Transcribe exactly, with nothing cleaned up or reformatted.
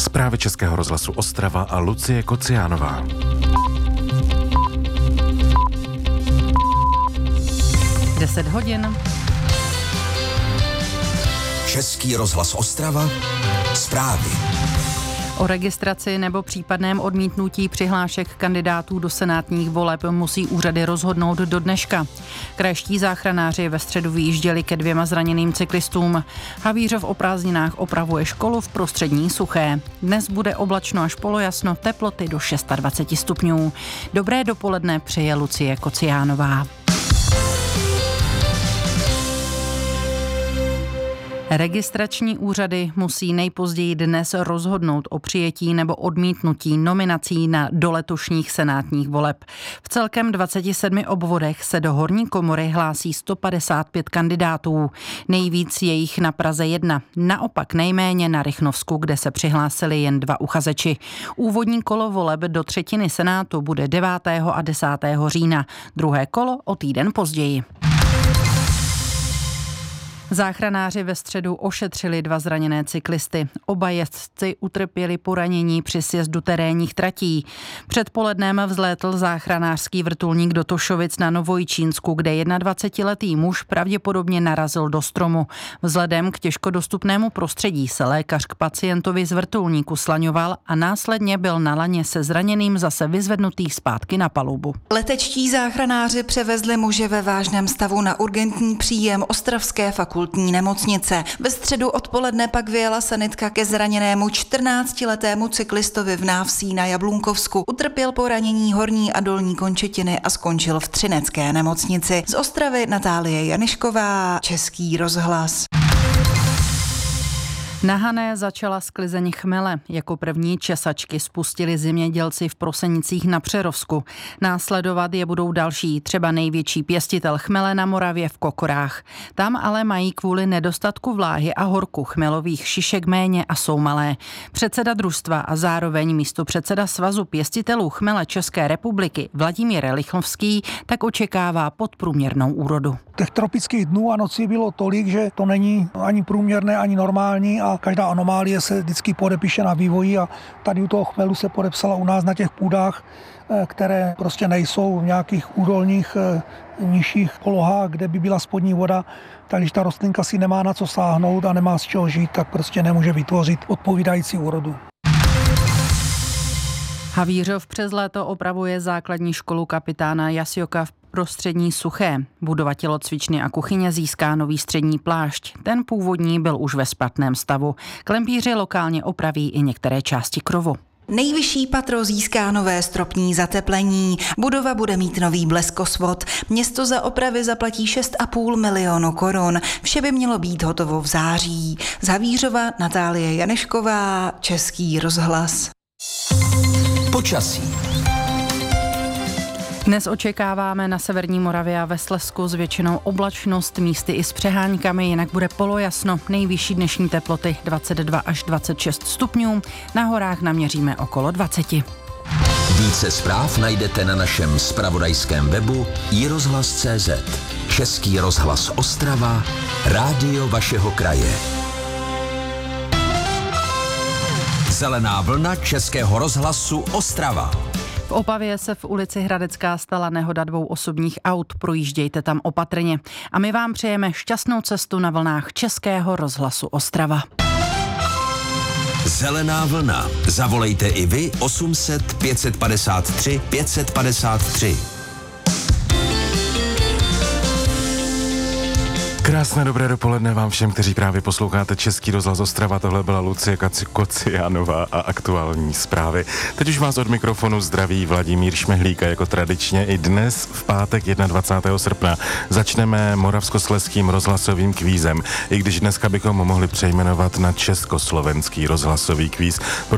Zprávy Českého rozhlasu Ostrava a Lucie Kociánová. deset hodin. Český rozhlas Ostrava. Zprávy. O registraci nebo případném odmítnutí přihlášek kandidátů do senátních voleb musí úřady rozhodnout do dneška. Krajští záchranáři ve středu vyjížděli ke dvěma zraněným cyklistům. Havířov o prázdninách opravuje školu v Prostřední Suché. Dnes bude oblačno až polojasno, teploty do dvacet šest stupňů. Dobré dopoledne přeje Lucie Kociánová. Registrační úřady musí nejpozději dnes rozhodnout o přijetí nebo odmítnutí nominací na do letošních senátních voleb. V celkem dvaceti sedmi obvodech se do horní komory hlásí sto padesát pět kandidátů. Nejvíc je jich na Praze jedna. Naopak nejméně na Rychnovsku, kde se přihlásili jen dva uchazeči. Úvodní kolo voleb do třetiny senátu bude devátého a desátého října. Druhé kolo o týden později. Záchranáři ve středu ošetřili dva zraněné cyklisty. Oba jezdci utrpěli poranění při sjezdu terénních tratí. Předpolednem vzlétl záchranářský vrtulník do Tošovic na Novojčínsku, kde dvacetiletý muž pravděpodobně narazil do stromu. Vzhledem k těžko dostupnému prostředí se lékař k pacientovi z vrtulníku slaňoval a následně byl na laně se zraněným zase vyzvednutý zpátky na palubu. Letečtí záchranáři převezli muže ve vážném stavu na urgentní příjem ostravské fakulty nemocnice. Ve středu odpoledne pak vyjela sanitka ke zraněnému čtrnáctiletému cyklistovi v Návsí na Jablunkovsku. Utrpěl poranění horní a dolní končetiny a skončil v třinecké nemocnici. Z Ostravy Natálie Janišková, Český rozhlas. Na Hané začala sklizeň chmele. Jako první česačky spustili zemědělci v Prosenicích na Přerovsku. Následovat je budou další, třeba největší pěstitel chmele na Moravě v Kokorách. Tam ale mají kvůli nedostatku vláhy a horku chmelových šišek méně a jsou malé. Předseda družstva a zároveň místopředseda Svazu pěstitelů chmele České republiky Vladimír Rychnovský tak očekává podprůměrnou úrodu. Těch tropických dnů a nocí bylo tolik, že to není ani průměrné, ani normální a každá anomálie se vždycky podepíše na vývoji a tady u toho chmelu se podepsala u nás na těch půdách, které prostě nejsou v nějakých údolních nižších polohách, kde by byla spodní voda, tak když ta rostlinka si nemá na co sáhnout a nemá z čeho žít, tak prostě nemůže vytvořit odpovídající úrodu. Havířov přes léto opravuje základní školu kapitána Jasioka v Prostřední Suché. Budova tělocvičny a kuchyně získá nový střední plášť. Ten původní byl už ve špatném stavu. Klempíři lokálně opraví i některé části krovu. Nejvyšší patro získá nové stropní zateplení. Budova bude mít nový bleskosvod. Město za opravy zaplatí šest a půl milionu korun. Vše by mělo být hotovo v září. Z Havířova Natálie Janešková, Český rozhlas. Počasí. Dnes očekáváme na severní Moravě a ve Slezsku s většinou oblačnost, místy i s přeháňkami, jinak bude polojasno. Nejvyšší dnešní teploty dvacet dva až dvacet šest stupňů, na horách naměříme okolo dvacet. Více zpráv najdete na našem zpravodajském webu i rozhlas tečka cé zet. Český rozhlas Ostrava, rádio vašeho kraje. Zelená vlna Českého rozhlasu Ostrava. V Opavě se v ulici Hradecká stala nehoda dvou osobních aut, projíždějte tam opatrně. A my vám přejeme šťastnou cestu na vlnách Českého rozhlasu Ostrava. Zelená vlna. Zavolejte i vy osm set pět padesát tři pět padesát tři. Krásné dobré dopoledne vám všem, kteří právě posloucháte Český rozhlas Ostrava. Tohle byla Lucie Kociánová a aktuální zprávy. Teď už vás od mikrofonu zdraví Vladimír Šmehlík a jako tradičně i dnes v pátek dvacátého prvního srpna začneme moravskoslezským rozhlasovým kvízem. I když dneska bychom ho mohli přejmenovat na československý rozhlasový kvíz.